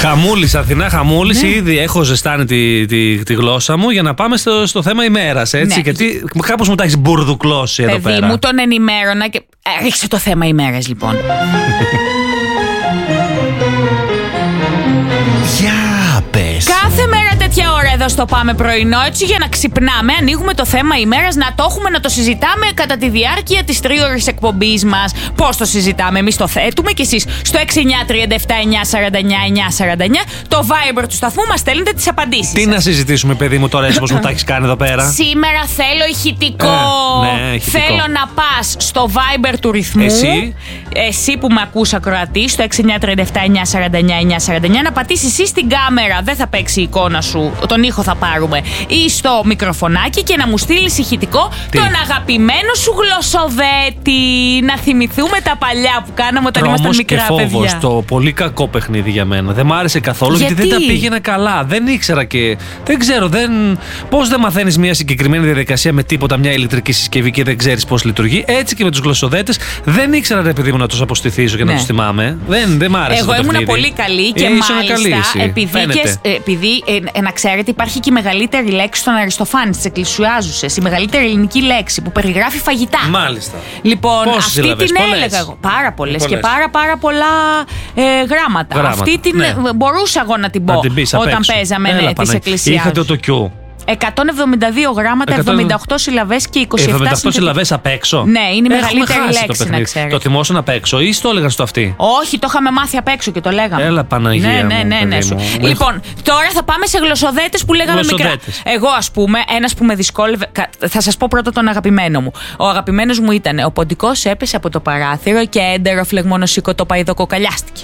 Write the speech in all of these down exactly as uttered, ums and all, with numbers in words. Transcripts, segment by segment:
Χαμούλης, Αθηνά Χαμούλης, Ναι. ήδη έχω ζεστάνει τη, τη, τη γλώσσα μου για να πάμε στο, στο θέμα ημέρας, έτσι. Ναι. Γιατί κάπως μου τα έχεις μπουρδουκλώσει εδώ Παιδί πέρα. μου, τον ενημέρωνα και. Ε, ρίξε το θέμα ημέρας, λοιπόν. Για πες. Κάθε μέρα τέτοια ώρα εδώ στο Πάμε Πρωινό, έτσι για να ξυπνάμε, ανοίγουμε το θέμα ημέρας, να το έχουμε να το συζητάμε κατά τη διάρκεια της τρίωρης εκπομπής μας. Πώς το συζητάμε, εμείς το θέτουμε και εσείς στο έξι εννιά τρία επτά εννιά τέσσερα εννιά εννιά τέσσερα εννιά, το Viber του σταθμού, μας στέλνετε τις απαντήσεις. Τι σας. να συζητήσουμε, παιδί μου, τώρα έτσι όπως μου τα έχεις κάνει εδώ πέρα. Σήμερα θέλω ηχητικό. Ε, ναι, ηχητικό. Θέλω να πας στο Viber του ρυθμού. Εσύ. Εσύ που με ακούς ακροατή, στο έξι εννιά τρία επτά εννιά τέσσερα εννιά εννιά τέσσερα εννιά, να πατήσεις εσύ στην κάμερα. Δεν θα παίξει η εικόνα σου, τον ήχο θα πάρουμε. Ή στο μικροφωνάκι και να μου στείλεις ηχητικό Τι? τον αγαπημένο σου γλωσσοδέτη. Να θυμηθούμε τα παλιά που κάναμε όταν ήμασταν Τρόμος μικρά και φόβος, παιδιά. το πολύ κακό παιχνίδι για μένα. Δεν μ' άρεσε καθόλου γιατί, Γιατί? δεν τα πήγαινα καλά. Δεν ήξερα και. Δεν ξέρω, δεν... πώς δεν μαθαίνεις μια συγκεκριμένη διαδικασία με τίποτα, μια ηλεκτρική συσκευή και δεν ξέρεις πώς λειτουργεί. Έτσι και με τους γλωσσοδέτες δεν ήξερα, ρε παιδί μου, να τους αποστηθήσω και Ναι. να τους θυμάμαι. Δεν, δεν μ' άρεσε. Εγώ το ήμουν παιχνίδι. πολύ καλή και Ε, ήσουν μάλιστα καλή εσύ, επειδή, φαίνεται. και, ε, επειδή ε, ε, να ξέρετε υπάρχει και η μεγαλύτερη λέξη στον Αριστοφάνη, στις εκκλησιάζουσες, η μεγαλύτερη ελληνική λέξη που περιγράφει φαγητά. Μάλιστα. Λοιπόν, Πόσες αυτή σύλλαβες, την πολλές. έλεγα εγώ. Πάρα πολλές και Πολλές. πάρα πάρα πολλά ε, γράμματα. Γράμματα, Αυτή την ναι. ε, μπορούσα εγώ να την πω Να την πεις απ' όταν έξω. παίζαμε Έλα, ναι, τις Παναγία. εκκλησιάζουσες. Είχατε το κιού. εκατόν εβδομήντα δύο γράμματα, εκατόν εβδομήντα οκτώ συλλαβές και είκοσι επτά εβδομήντα οκτώ συνθετικά. συλλαβές απ' έξω. Ναι, είναι η Έχουμε μεγαλύτερη χάσει το λέξη, να παιχνίδι. ξέρεις. Το θυμόσουν απ' έξω ή το έλεγαν στο αυτή. Όχι, το είχαμε μάθει απ' έξω και το λέγαμε. Έλα, Παναγία Ναι, μου, ναι, ναι, ναι. παιδί σου. μου. Λοιπόν, τώρα θα πάμε σε γλωσσοδέτες που λέγαμε μικρά. Γλωσσοδέτες. Εγώ, ας πούμε, ένας που με δυσκόλευε. κα- Θα σας πω πρώτα τον αγαπημένο μου. Ο αγαπημένος μου ήταν: ο ποντικός έπεσε από το παράθυρο και έντερο φλεγμονοσίκο το παϊδοκοκαλιάστηκε.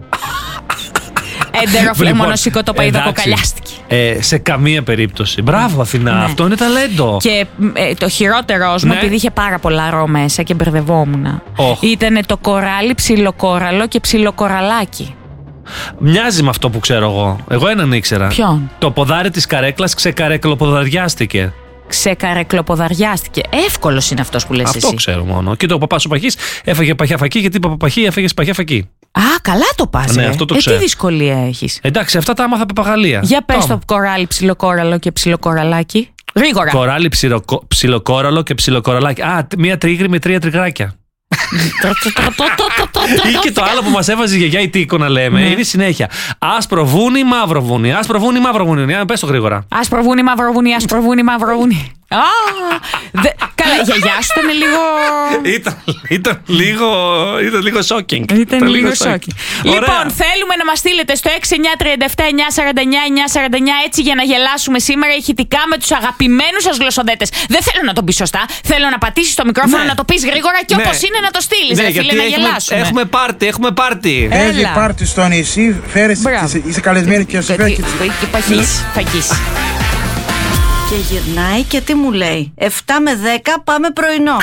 Έντερο φλεγμονοσίκο το παϊδοκοκαλιάστηκε. Ε, σε καμία περίπτωση. Μπράβο, Αθηνά. Ναι. Αυτό είναι ταλέντο. Και ε, το χειρότερό μου, Ναι. επειδή είχε πάρα πολλά ρο μέσα και μπερδευόμουν, Οχ. ήταν το κοράλι, ψιλοκόραλο και ψιλοκοραλάκι. Μοιάζει με αυτό που ξέρω εγώ. Εγώ έναν ήξερα. Ποιον? Το ποδάρι της καρέκλας ξεκαρεκλοποδαριάστηκε. Ξεκαρεκλοποδαριάστηκε. Εύκολος είναι αυτός που λες Αυτό εσύ. ξέρω μόνο. Και το παπάς ο Παχής έφαγε παχιά φακή γιατί είπα παπαχή έφαγε παχιά φακή. Α, καλά το πας, Ναι, ρε. αυτό το ε, ξέρω. τι δυσκολία έχεις. Εντάξει, αυτά τα άμαθα παπαγαλία. Για πες Τόμ. το κοράλι, ψιλοκόραλο και ψιλοκοραλάκι. Γρήγορα. Κοράλι, ψιλοκο... ψιλοκόραλο και ψιλοκοραλάκι. Α, τ- μία τρίγρη με τρία τριγράκια. Ή και το άλλο που μας έβαζε η γιαγιά η Τίκο να λέμε. Είναι η συνέχεια. Άσπρο βούνι, μαύρο βούνι. Άσπρο βούνι, μαύρο βούνι. Για να πες το γρήγορα. Άσπρο βούνι, μαύρο βούνι, άσπρο βούνι, μαύρο βούνι. Α, δε- Καλά, η γιαγιά σου ήταν λίγο. Ήταν, ήταν λίγο, ήταν λίγο shocking. Ήταν λίγο shocking. Ωραία. Λοιπόν, θέλουμε να μας στείλετε στο έξι εννιά τρία επτά εννιά τέσσερα εννιά εννιά τέσσερα εννιά έτσι για να γελάσουμε σήμερα ηχητικά με τους αγαπημένους σας γλωσσοδέτες. Δεν θέλω να τον πεις σωστά. Θέλω να πατήσεις το μικρόφωνο, Ναι. να το πεις γρήγορα και Ναι. όπως είναι να το στείλεις. Ναι, ρε φίλε, γιατί να έχουμε, γελάσουμε. έχουμε πάρτι, έχουμε πάρτι. Έλα. Έχει πάρτι στο νησί, φέρεις, Μπράβο. είσαι, είσαι καλεσμένη και σου φέρει και τις- Και παχής, φαγής. Και γυρνάει και τι μου λέει. εφτά με δέκα πάμε πρωινό.